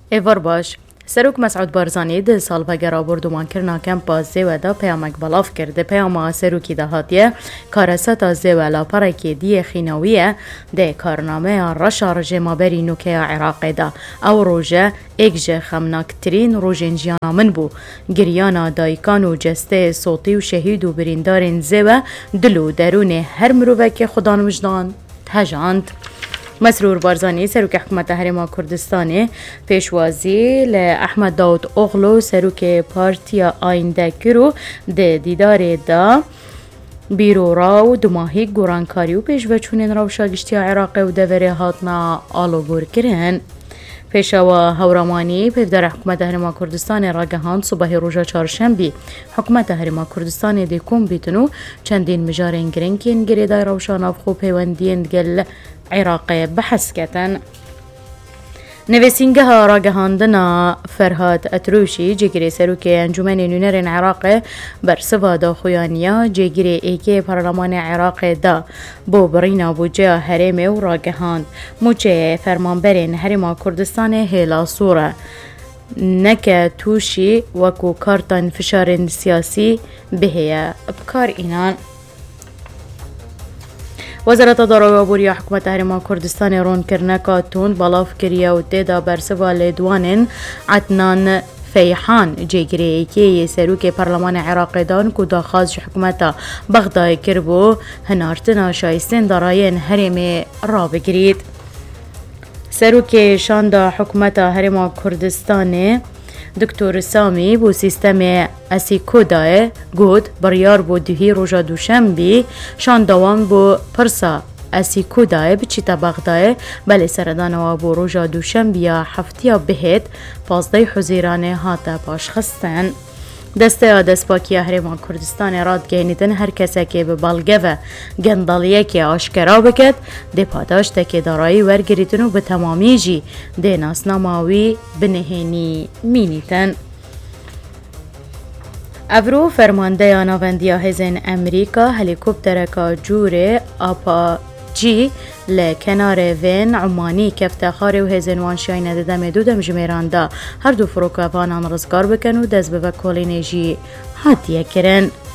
ایوار باش سروک مسعود بارزانی ده سالڤگرا بردومان کرنا کمپا زیوه پیامک بلاف کرده پیاما سروکی ده هاتیه کارساتا زیوه لاپرکی دی خیناویه ده کارنامه رشا رجیما بری نوکه عراقی ده او روژه اگجه خمناکترین روژین جیانا من بو گریانا دایکان و جسته صوتی و شهید و بریندارین زیوه دلو درون هر مروفه که خدان وجدان تهجاند. مسرور بارزانی سروک حکومت هرما کردستان پیشوازی لأحمد داود اغلو سروک پارتیا آینده کرو ده دیدار دا بیرو راو دماهی گورانکاری و پیشوچونین روشا گشتی عراق و دوره هاتنا آلو گور کرن. پیشوا هورامانی پیفدار حکومت هرما کردستان راگهان صبح روژا چهارشنبه حکومت هرما کردستان دیکون بیتنو چندین مجارین گرنکین گریدای روشان افخو پیوندین گل عراق بحث کتن. نویسینگه راگهاندنا فرهاد اتروشی جگری سروک انجمن نونرین عراق بر سوادا خویانیا جگری ایکی پارلمان عراق دا بو برینا بوجه هرم و راگهاند موچه فرمانبرین هرما کردستان هیلا سوره نکه توشی وکو کارتان فشار سیاسی بهیه بکار اینان. وزارت دارایی و بوریا حکومت هرما کردستان رون کرنکا تون بلاف کریا و تیدا برسوا لیدوانن عدنان فیحان جگری که سروک پارلمان عراق دان که داخاز حکومت بغداد کربو هنارتنا شایستین دارایین هرم را بگرید. سروک شاندا حکومت هرما کردستان دکتور سامی بو سیستم اسیکودای گود بریار بو دهی روژا دوشنبی شان دوام بو پرسا اسیکودای بچیتا بغدای بله سردان و بو روژا دوشنبی هفتیا بهت 15 حزیرانه هاتا باش خستن. دسته دسپاکی هرما کردستان راد گینیدن هر کسی که به بلگه و گندالیه که آشکرا بکد ده پاداشته که دارایی ورگریتن و به تمامی جی ده ناسناماوی بنهینی مینیتن. افرو فرمانده ناوندیا هزین امریکا هلیکوپترکا جوره آپا جی لکنار وین عمانی کفتخاری و هزین وانشاین ددم دودم جمیرانده هر دو فروکوانان رزگار بکن و دست به وکولین جی هاتیه کرن.